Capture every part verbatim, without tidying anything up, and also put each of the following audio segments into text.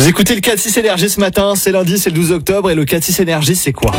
Vous écoutez le quatre six Énergie ce matin, c'est lundi, c'est le douze octobre et le quatre six Énergie c'est quoi?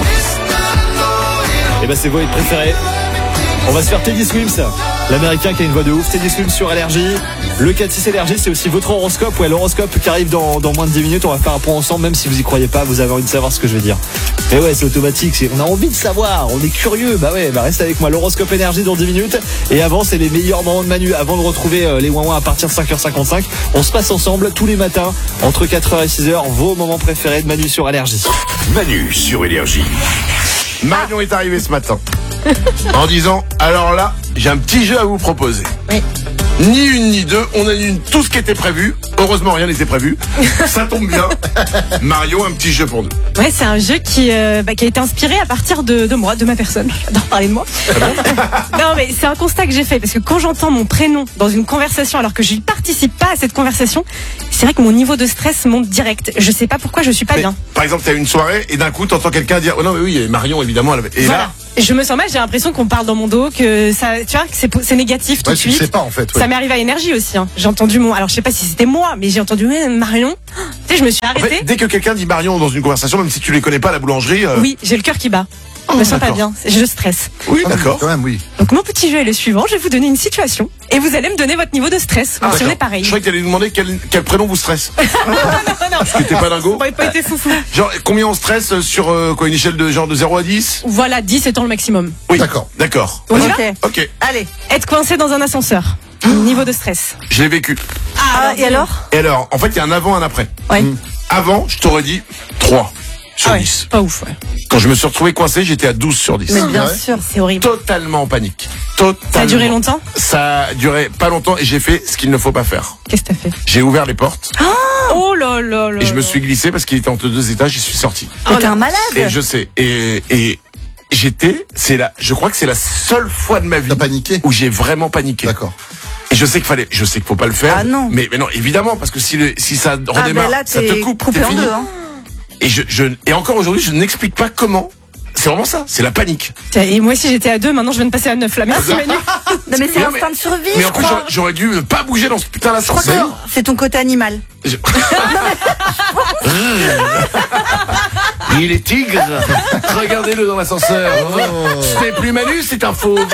Eh ben c'est vos hits préférés. On va se faire Teddy Swims, l'américain qui a une voix de ouf. Teddy Swims sur Énergie. Le quatre six Énergie, c'est aussi votre horoscope. Ouais, l'horoscope qui arrive dans, dans moins de dix minutes. On va faire un point ensemble, même si vous y croyez pas, vous avez envie de savoir ce que je veux dire. Et ouais, c'est automatique. C'est, on a envie de savoir. On est curieux. Bah ouais, bah reste avec moi. L'horoscope Énergie dans dix minutes. Et avant, c'est les meilleurs moments de Manu. Avant de retrouver euh, les ouin-ouin à partir de cinq heures cinquante-cinq. On se passe ensemble tous les matins, entre quatre heures et six heures. Vos moments préférés de Manu sur Énergie. Manu sur Énergie. Marion est arrivée ce matin en disant, alors là, j'ai un petit jeu à vous proposer. Oui. Ni une ni deux, on annule tout ce qui était prévu. Heureusement, rien n'était prévu. Ça tombe bien. Mario, un petit jeu pour nous. Ouais, c'est un jeu qui, euh, bah, qui a été inspiré à partir de, de moi, de ma personne. J'adore parler de moi. Non, mais c'est un constat que j'ai fait parce que quand j'entends mon prénom dans une conversation alors que je ne participe pas à cette conversation, c'est vrai que mon niveau de stress monte direct. Je sais pas pourquoi je suis pas Mais, bien. par exemple, tu as une soirée et d'un coup, tu entends quelqu'un dire, oh non, mais oui, il y a Marion, évidemment. Elle... Et Voilà. là, Je me sens mal, j'ai l'impression qu'on parle dans mon dos, que ça, tu vois, que c'est, c'est négatif tout Ouais, de tu le suite. sais pas en fait. Ouais. Ça m'est arrivé à Énergie aussi. Hein. J'ai entendu mon, alors je sais pas si c'était moi, mais j'ai entendu ouais, Marion. Tu sais, je me suis en arrêtée. fait, dès que quelqu'un dit Marion dans une conversation, même si tu les connais pas à la boulangerie. euh, Oui, j'ai le cœur qui bat. Je Oh, me sens pas d'accord. bien, je stresse. Oui, Ah, d'accord. Quand même, oui. Donc mon petit jeu est le suivant, je vais vous donner une situation et vous allez me donner votre niveau de stress. Ah, si on d'accord. est pareil. Je croyais que tu allais nous demander quel, quel prénom vous stresse. non, non. Parce que t'es pas dingo. On n'aurait pas été foufou. Genre, combien on stresse sur euh, quoi, une échelle de genre de zéro à dix? Voilà, dix étant le maximum. Oui. D'accord. D'accord. On y va ? Ok. Ok. Allez. Être coincé dans un ascenseur. Niveau de stress. Je l'ai vécu. Ah, et alors? Et alors, en fait, il y a un avant, un après. Ouais. Avant, je t'aurais dit trois sur Ah ouais, dix. pas ouf, ouais. Quand je me suis retrouvé coincé, j'étais à douze sur dix. Mais bien Ouais. sûr. C'est horrible. Totalement en panique. Totalement. Ça a duré longtemps ? Ça a duré pas longtemps et j'ai fait ce qu'il ne faut pas faire. Qu'est-ce que t'as fait ? J'ai ouvert les portes Oh là là là. et je me suis glissé parce qu'il était entre deux étages, j'y suis sorti. Mais t'es un malade. Et je sais. Et, et j'étais, c'est la, je crois que c'est la seule fois de ma vie T'as paniqué? où j'ai vraiment paniqué. D'accord. Et je sais qu'il fallait, je sais qu'il faut pas le faire. Ah non. Mais, mais non, évidemment, parce que si le, si ça Ah, redémarre, ben là, ça te t'es coupe, coupé t'es en fini. deux, hein. Et je, je, et encore aujourd'hui, je n'explique pas comment. C'est vraiment ça, c'est la panique. Tiens, et moi si j'étais à deux, maintenant je viens de passer à neuf là. Merci Manu. Non, mais c'est Non, l'instinct de survie, Mais je en plus, crois. j'aurais- j'aurais dû ne pas bouger dans ce putain Je crois que d'ascenseur. c'est ton côté animal. Je- Il est tigre. Regardez-le dans l'ascenseur. Oh. C'est plus Manu, c'est un fauve.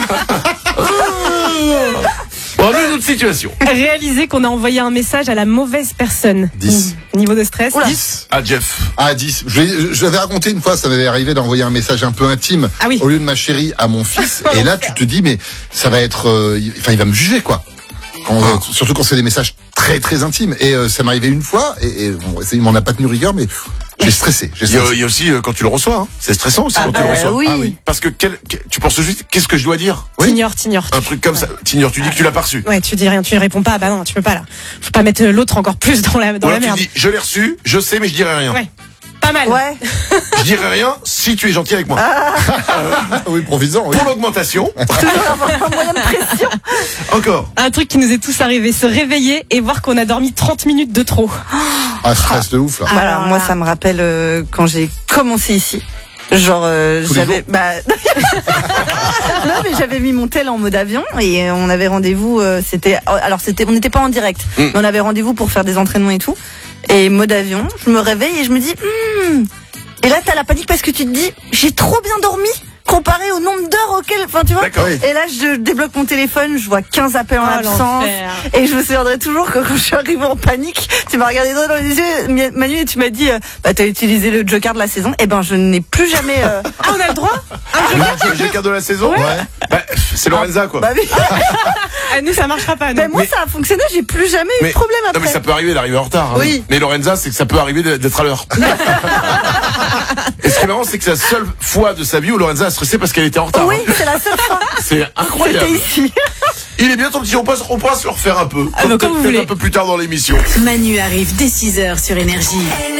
Bon, une autre situation. Réaliser qu'on a envoyé un message à la mauvaise personne. dix. Mmh. Niveau de stress. dix à Jeff. Ah, dix. Je, l'ai- je l'avais raconté une fois, ça m'avait arrivé d'envoyer un message un peu intime Ah oui. au lieu de ma chérie à mon fils. Et là, tu te dis, mais ça va être, euh, il- enfin, il va me juger, quoi. Quand, euh, surtout quand c'est des messages très très intimes. Et euh, ça m'est arrivé une fois, et, et bon, il m'en a pas tenu rigueur, mais pff, j'ai stressé. J'ai Il y, a, stressé. il y a aussi euh, quand tu le reçois. Hein. C'est stressant aussi quand tu le bah, reçois. oui. Ah oui. Parce que quel, quel- tu penses juste, qu'est-ce que je dois dire? T'ignores, t'ignores. Un truc comme ça. T'ignores, tu dis que tu l'as pas reçu. Ouais, tu dis rien, tu y réponds pas. Bah non, tu peux pas là. Faut pas mettre l'autre encore plus dans la dans Ou la alors tu merde. dis, je l'ai reçu, je sais, mais je dirai rien. Ouais. Pas mal. Ouais. Je dirai rien si tu es gentil avec moi. Ah oui, profitant, oui. Pour l'augmentation. Toujours avoir un moyen de pression. Encore. Un truc qui nous est tous arrivé, se réveiller et voir qu'on a dormi trente minutes de trop. Ah, stress de ouf, là. Bah, alors, Alors moi, là. ça me rappelle euh, quand j'ai commencé ici. Genre, euh, Tous les j'avais, jours bah, non, mais j'avais mis mon tel en mode avion et on avait rendez-vous. Euh, c'était, alors c'était, on n'était pas en direct, Mm. mais on avait rendez-vous pour faire des entraînements et tout. Et mode avion, je me réveille et je me dis, hmm. Et là, t'as la panique parce que tu te dis, j'ai trop bien dormi comparé au nombre d'heures auxquelles, enfin, tu vois. D'accord. Oui. Et là, je débloque mon téléphone, je vois quinze appels en Oh, absence. l'enfer. Et je me souviendrai toujours que quand je suis arrivée en panique, tu m'as regardé droit dans les yeux, Manu, et tu m'as dit, euh, bah, t'as utilisé le joker de la saison. Et ben, je n'ai plus jamais, euh, Ah, on a le droit. Le joker de la saison. Ouais. Bah, c'est Lorenza quoi. bah oui. Ah, nous ça marchera pas. Mais Nous. moi, Mais- ça a fonctionné, j'ai plus jamais eu Mais- de problème après. Non mais ça peut arriver d'arriver en retard. hein. Oui. Mais Lorenza, c'est que ça peut arriver d'être à l'heure. Et ce qui est marrant, c'est que c'est la seule fois de sa vie où Lorenza a stressé parce qu'elle était en retard. Oui, hein. c'est la seule fois. C'est incroyable. C'était ici. Il est bien ton petit, on pourra, on pourra se le refaire un peu. Ah, bah, comme vous Peut-être voulez. un peu plus tard dans l'émission. Manu arrive dès six heures sur Énergie.